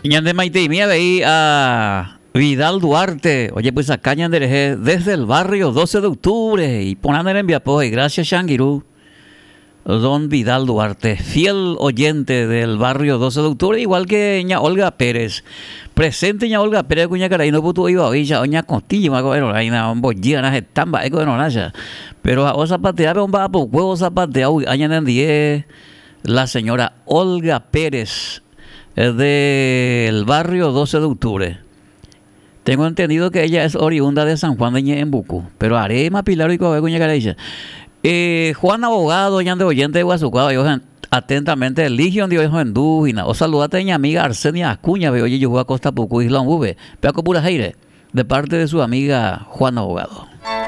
Ñande Maite, mía veí a Vidal Duarte. Oye, pues acá Ñandereje, desde el barrio 12 de octubre. Y ponen en Viapoy. Gracias, Shangirú. Don Vidal Duarte, fiel oyente del barrio 12 de octubre, igual que ña Olga Pérez. Presente ña Olga Pérez, cuña caray, no puto iba hoy, ya oña costilla, ma coero, ahí na un bollía, na estamba, eco de nonaya. Pero a o zapatear, un va por huevo zapatear, añan en 10, la señora Olga Pérez, del barrio 12 de octubre. Tengo entendido que ella es oriunda de San Juan de Ñembucú, pero haré más pilar y coge cuña caray. Juan Abogado, ya de oyente de Guasucado, yo atentamente, Legion de Ojo en Dúgina, o saludate a mi amiga Arsenia Acuña, ve, oye, yo voy a Costa Pucú, Isla Ube, Peaco Pura Jaire, de parte de su amiga Juan Abogado.